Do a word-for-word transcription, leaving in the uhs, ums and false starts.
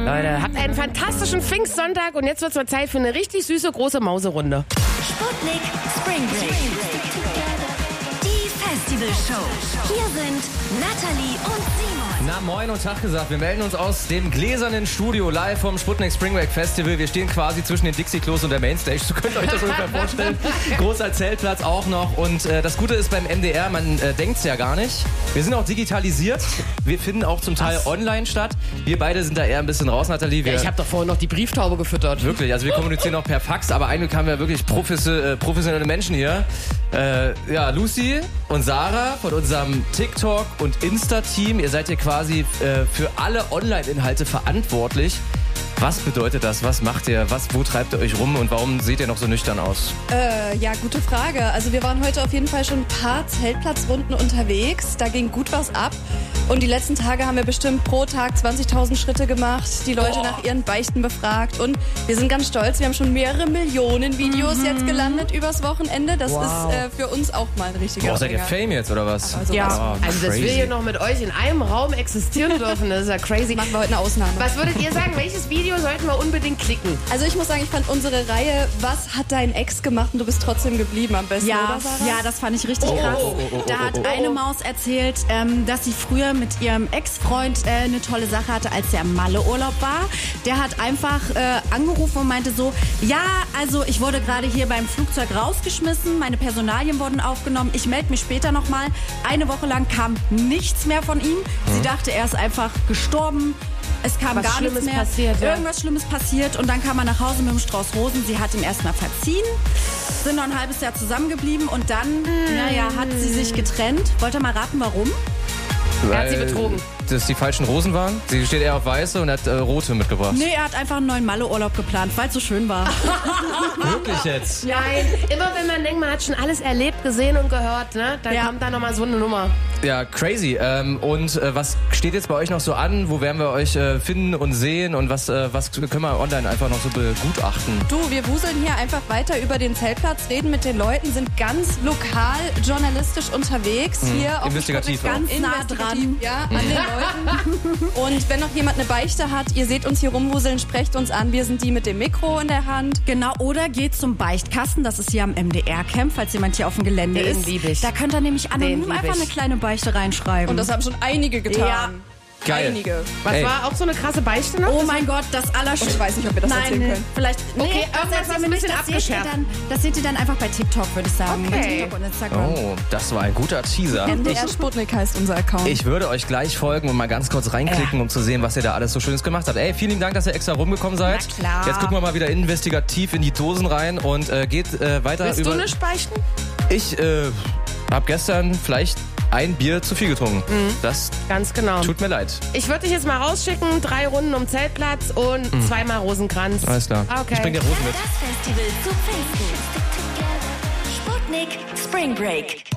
Leute, habt einen fantastischen Pfingstsonntag und jetzt wird's mal Zeit für eine richtig süße, große Mauserunde. Sputnik Spring Break. Die Festivalshow. Hier sind Natalie und Simon. Na, moin und Tag gesagt. Wir melden uns aus dem gläsernen Studio live vom Sputnik Spring Break Festival. Wir stehen quasi zwischen den Dixie-Klos und der Mainstage. So könnt ihr euch das ungefähr vorstellen. Großer Zeltplatz auch noch. Und äh, das Gute ist beim M D R, man äh, denkt es ja gar nicht. Wir sind auch digitalisiert. Wir finden auch zum Teil Was? online statt. Wir beide sind da eher ein bisschen raus, Nathalie. Wir ja, ich habe doch vorhin noch die Brieftaube gefüttert. Wirklich, also wir kommunizieren auch per Fax. Aber eigentlich haben wir wirklich professionelle, äh, professionelle Menschen hier. Äh, ja, Lucy und Sarah von unserem TikTok- und Insta-Team. Ihr seid hier quasi äh, für alle Online-Inhalte verantwortlich. Was bedeutet das? Was macht ihr? Was, wo treibt ihr euch rum und warum seht ihr noch so nüchtern aus? Äh, ja, gute Frage. Also wir waren heute auf jeden Fall schon ein paar Zeltplatzrunden unterwegs. Da ging gut was ab. Und die letzten Tage haben wir bestimmt pro Tag zwanzigtausend Schritte gemacht, die Leute oh. nach ihren Beichten befragt. Und wir sind ganz stolz, wir haben schon mehrere Millionen Videos mhm. jetzt gelandet übers Wochenende. Das wow. ist äh, für uns auch mal ein richtiger Boah, seid ihr Fame jetzt oder was? Also ja, oh, also dass wir hier noch mit euch in einem Raum existieren dürfen, das ist ja crazy. Machen wir heute eine Ausnahme. Was würdet ihr sagen, welches Video sollten wir unbedingt klicken? Also ich muss sagen, ich fand unsere Reihe Was hat dein Ex gemacht und du bist trotzdem geblieben am besten, ja, oder Sarah? Ja, das fand ich richtig oh, krass. Oh, oh, oh, oh, da hat oh, oh, oh. eine Maus erzählt, ähm, dass sie früher mit ihrem Ex-Freund äh, eine tolle Sache hatte, als der im Malle-Urlaub war. Der hat einfach äh, angerufen und meinte so, ja, also ich wurde gerade hier beim Flugzeug rausgeschmissen, meine Personalien wurden aufgenommen, ich melde mich später nochmal. Eine Woche lang kam nichts mehr von ihm. Sie Mhm. dachte, er ist einfach gestorben. Es kam Was gar Schlimmes nichts mehr. passiert, ja. Irgendwas Schlimmes passiert und dann kam er nach Hause mit dem Strauß Rosen. Sie hat ihm erstmal verziehen, sind noch ein halbes Jahr zusammengeblieben und dann, mm. naja, hat sie sich getrennt. Wollt ihr mal raten, warum? Er hat sie betrogen. Dass die falschen Rosen waren? Sie steht eher auf weiße und hat äh, rote mitgebracht. Nee, er hat einfach einen neuen Malle-Urlaub geplant, weil es so schön war. Wirklich jetzt? Nein, immer wenn man denkt, man hat schon alles erlebt, gesehen und gehört, ne, dann Ja. kommt da nochmal so eine Nummer. Ja, crazy. Ähm, und äh, was steht jetzt bei euch noch so an? Wo werden wir euch äh, finden und sehen? Und was, äh, was können wir online einfach noch so begutachten? Du, wir wuseln hier einfach weiter über den Zeltplatz, reden mit den Leuten, sind ganz lokal journalistisch unterwegs. Mhm. Hier auf dem Investigativ Sputnik, auch. Ganz nah investigativ, dran. Ja, an den Leuten. Und wenn noch jemand eine Beichte hat, ihr seht uns hier rumwuseln, sprecht uns an. Wir sind die mit dem Mikro in der Hand. Genau, oder geht zum Beichtkasten, das ist hier am M D R-Camp, falls jemand hier auf dem Gelände Den ist. lieb ich. Da könnt ihr nämlich anonym lieb einfach ich. eine kleine Beichte reinschreiben. Und das haben schon einige getan. Ja. Geil. Einige. Was Ey. war auch so eine krasse Beichte noch? Oh mein Gott, das Und ich Allerschlimmste. weiß nicht, ob wir das Nein, erzählen können. vielleicht. Nee, Okay, das irgendwas, erzählen was wir ein nicht. bisschen Das seht ihr abgeschärft. dann, das seht ihr dann einfach bei TikTok, würde ich sagen. Okay. Bei TikTok und Instagram. Oh, das war ein guter Teaser. M D R Sputnik heißt unser Account. Ich würde euch gleich folgen und mal ganz kurz reinklicken, um zu sehen, was ihr da alles so Schönes gemacht habt. Ey, vielen lieben Dank, dass ihr extra rumgekommen seid. Na klar. Jetzt gucken wir mal wieder investigativ in die Dosen rein und äh, geht äh, weiter Willst über... du nicht beichten? Ich äh, habe gestern vielleicht ein Bier zu viel getrunken. Mhm. Das Ganz genau. tut mir leid. Ich würde dich jetzt mal rausschicken, drei Runden um Zeltplatz und zweimal Rosenkranz. Alles klar. Okay. Ich bring dir Rosen mit. Das Festival zu Pfingsten. Sputnik Spring Break.